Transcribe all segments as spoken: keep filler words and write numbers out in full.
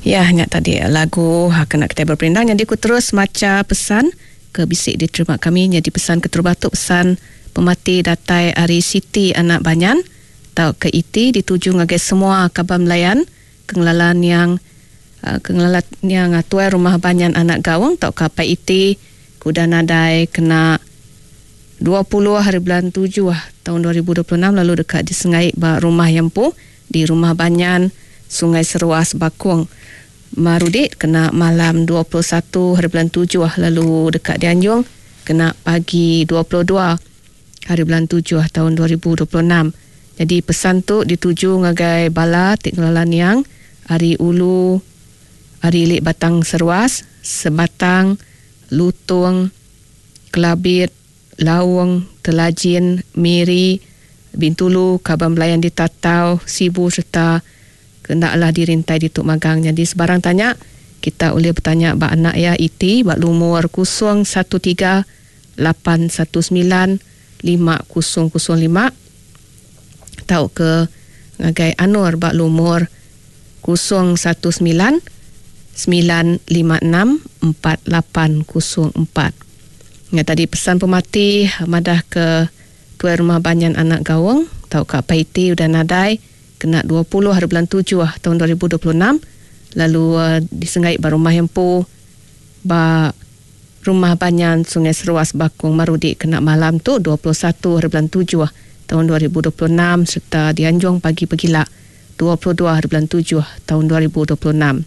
Ya, hanya tadi lagu kena kita berperindang. Jadi aku terus maca pesan ke bisik diterima kami. Jadi pesan ke terbatuk pesan pemati datai Ari Siti anak Banyan tau ke iti dituju ngagai semua kabar melayan kengelalan yang uh, kengelalan yang tuai rumah Banyan anak Gawang tau ke apa iti kuda nadai kena dua puluh hari bulan tujuh tahun dua ribu dua puluh enam lalu dekat di Sungai rumah Yempu di rumah Banyan Sungai Seruas Bakung Marudit kena malam dua puluh satu hari bulan tujuh lalu dekat di Anjung kena pagi dua puluh dua hari bulan tujuh tahun dua ribu dua puluh enam. Jadi pesan tu dituju ngagai bala Teknololan yang Ari Ulu, Ari Lik Batang Seruas, Sebatang, Lutung, Kelabit, Lawang, Telajin, Miri, Bintulu, Kaban Belayan di Tatau, Sibu serta hendaklah dirintai di Tuk Magang. Jadi sebarang tanya, kita boleh bertanya bak anak ya iti, bak lumur kosong satu tiga lapan satu sembilan lima kosong kosong lima. Tahu ke ngagai Anur bak lumur kosong satu sembilan sembilan lima enam empat lapan kosong empat. Ya, tadi pesan pemati madah ke tuai rumah Banyan anak Gawang, tahu ke apa iti udah nadai kena dua puluh hari bulan tujuh tahun dua ribu dua puluh enam lalu uh, disengai ba rumah Hempu ba rumah Banyan Sungai Seruas Bakung Marudi kena malam tu dua puluh satu hari bulan tujuh tahun dua ribu dua puluh enam serta di Anjung pagi pegila dua puluh dua hari bulan tujuh tahun dua ribu dua puluh enam.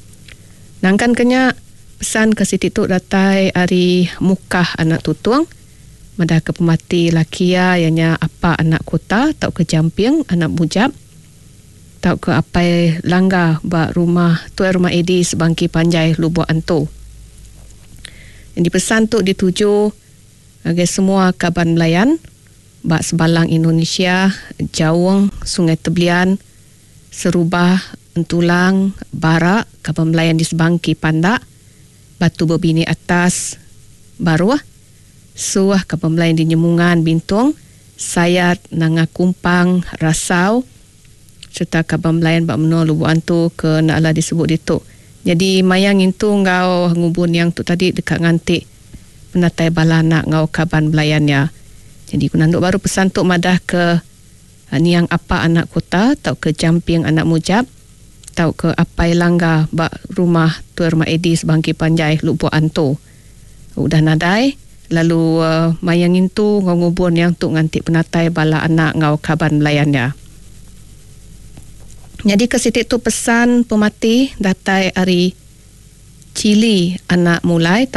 Nangkan kenya pesan ke Siti Tuk datai Ari Mukah anak Tutuang madah ke pemati lakia ianya apa anak kota tau ke Jamping anak Mujab tau ke apai langgar bak rumah tuai rumah Edi Sebangki Panjai Lubuk Anto. Yang dipesan tu dituju agar semua kaban melayan bak sebalang Indonesia, Jawang, Sungai Teblian, Serubah, Entulang, Barak, kaban melayan di Sebangki Pandak, Batu Berbini Atas, Baruah, Suah kaban melayan di Nyemungan Bintung, Sayat, Nanga Kumpang, Rasau, serta kabar melayan bak menua Lubuk Antu ke naklah disebut dituk. Jadi mayang itu ngau ngubun yang tu tadi dekat ngantik penatai bala nak ngau kaban melayan ya. Jadi kunanduk baru pesan tu madah ke ni yang apa anak kota tau ke Jamping anak Mujab tau ke apai langgar bak rumah tuai rumah Edi Sebangki Panjai Lubuk Antu. Udah nadai lalu uh, mayang itu ngau ngubun yang tu ngantik penatai bala anak ngau kaban melayan ya. Jadi ke Siti tu pesan pemati datai Ari Cili anak Mulai